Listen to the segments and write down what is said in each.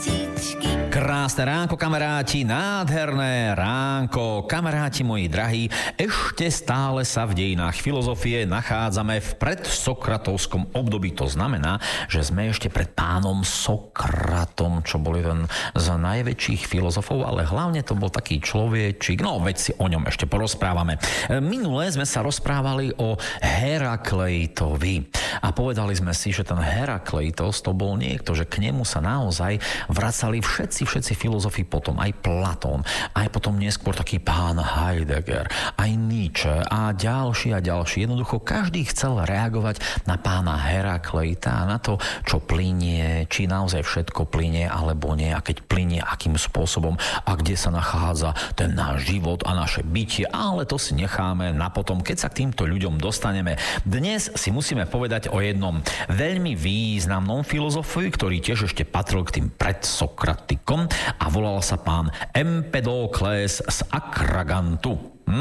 Krásne ránko, kamaráti, nádherné ránko. Kamaráti moji drahí, ešte stále sa v dejinách filozofie nachádzame v predsokratovskom období. To znamená, že sme ešte pred pánom Sokratom, čo bol jeden z najväčších filozofov, ale hlavne to bol taký človečík, no veď si o ňom ešte porozprávame. Minule sme sa rozprávali o Herakleitovi a povedali sme si, že ten Herakleitos to bol niekto, že k nemu sa naozaj vracali všetci filozofi potom, aj Platón, aj potom neskôr taký pán Heidegger, aj Nietzsche a ďalší. Jednoducho každý chcel reagovať na pána Herakleita a na to, čo plynie, či naozaj všetko plynie alebo nie, a keď plynie, akým spôsobom a kde sa nachádza ten náš život a naše bytie, ale to si necháme na potom, keď sa k týmto ľuďom dostaneme. Dnes si musíme povedať o jednom veľmi významnom filozofovi, ktorý tiež ešte patril k tým predsokratikom a volal sa pán Empedokles z Akragantu.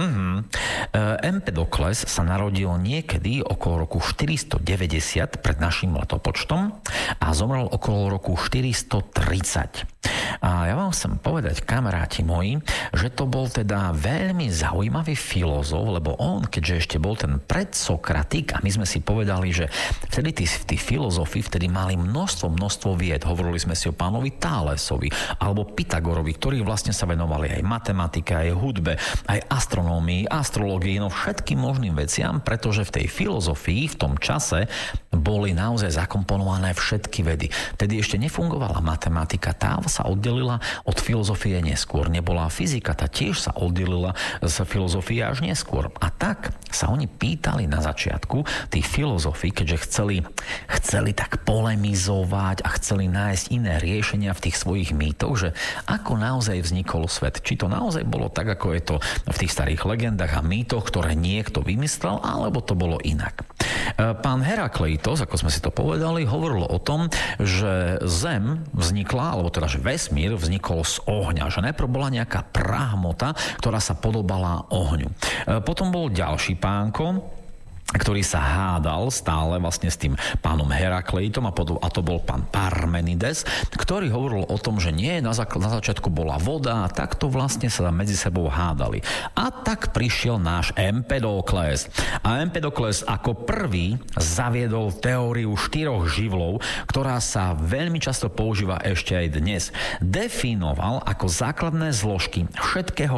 Empedokles sa narodil niekedy okolo roku 490 pred našim letopočtom a zomrel okolo roku 430. A ja vám chcem povedať, kamaráti moji, že to bol teda veľmi zaujímavý filozof, lebo on, keďže ešte bol ten predsokratik, a my sme si povedali, že vtedy tí filozofi vtedy mali množstvo vied. Hovorili sme si o pánovi Thalesovi alebo Pythagorovi, ktorí vlastne sa venovali aj matematike, aj hudbe, aj astronómii, astrológii, no všetkým možným veciam, pretože v tej filozofii v tom čase boli naozaj zakomponované všetky vedy. Vtedy ešte nefungovala matematika, tá sa oddelila od filozofie neskôr. Nebola fyzika, tá tiež sa oddelila z filozofie až neskôr. A tak sa oni pýtali na začiatku, tí filozofi, keďže chceli tak polemizovať a chceli nájsť iné riešenia v tých svojich mýtoch, že ako naozaj vznikol svet. Či to naozaj bolo tak, ako je to v tých starých legendách a mýtoch, ktoré niekto vymyslel, alebo to bolo inak. Pán Herakleitos, ako sme si to povedali, hovoril o tom, že Zem vznikla, alebo teda, že vesmír vznikol z ohňa, že najprv bola nejaká prahmota, ktorá sa podobala ohňu. Potom bol ďalší pánko, ktorý sa hádal stále vlastne s tým pánom Herakleitom a to bol pán Parmenides, ktorý hovoril o tom, že nie, na začiatku bola voda a takto vlastne sa medzi sebou hádali. A tak prišiel náš Empedokles. A Empedokles ako prvý zaviedol teóriu 4 živlov, ktorá sa veľmi často používa ešte aj dnes. Definoval ako základné zložky všetkého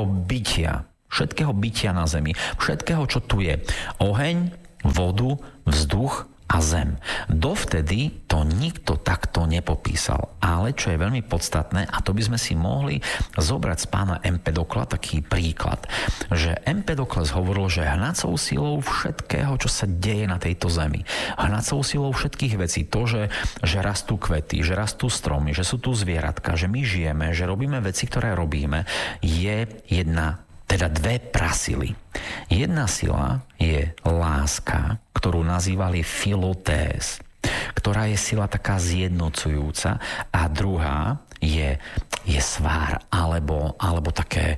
bytia na Zemi, všetkého, čo tu je. Oheň, vodu, vzduch a zem. Dovtedy to nikto takto nepopísal. Ale čo je veľmi podstatné, a to by sme si mohli zobrať z pána Empedokla taký príklad, že Empedokles hovoril, že hnacou silou všetkého, čo sa deje na tejto zemi, hnacou silou všetkých vecí, to, že rastú kvety, že rastú stromy, že sú tu zvieratka, že my žijeme, že robíme veci, ktoré robíme, je dve prasily. Jedna sila je láska, ktorú nazývali filotés, ktorá je sila taká zjednocujúca, a druhá je svár alebo také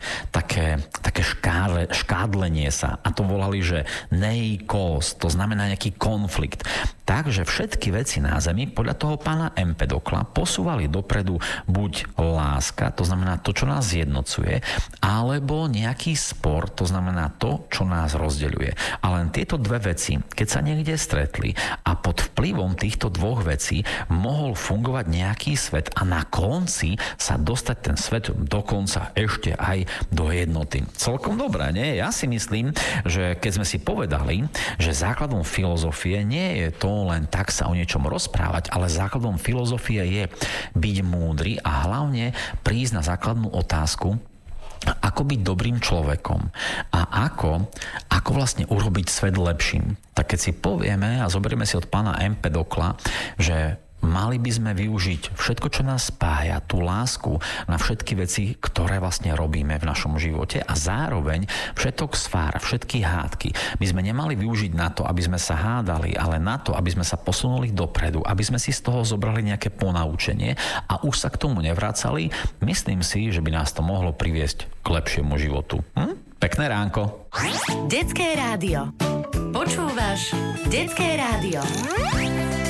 škádlenie sa. A to volali, že neikos, to znamená nejaký konflikt. Takže všetky veci na Zemi podľa toho pána Empedokla posúvali dopredu buď láska, to znamená to, čo nás zjednocuje, alebo nejaký spor, to znamená to, čo nás rozdeľuje. A len tieto dve veci, keď sa niekde stretli a pod vplyvom týchto dvoch vecí mohol fungovať nejaký svet a na konci sa dostať ten svet dokonca ešte aj do jednoty. Celkom dobré, nie? Ja si myslím, že keď sme si povedali, že základom filozofie nie je to len tak sa o niečom rozprávať, ale základom filozofie je byť múdry a hlavne prísť na základnú otázku, ako byť dobrým človekom a ako vlastne urobiť svet lepším. Tak keď si povieme a zoberieme si od pána Empedokla, že mali by sme využiť všetko, čo nás spája, tú lásku na všetky veci, ktoré vlastne robíme v našom živote, a zároveň všetok svár, všetky hádky by sme nemali využiť na to, aby sme sa hádali, ale na to, aby sme sa posunuli dopredu, aby sme si z toho zobrali nejaké ponaučenie a už sa k tomu nevracali. Myslím si, že by nás to mohlo priviesť k lepšiemu životu. Pekné ránko. Detské rádio. Počúvaš Detské rádio.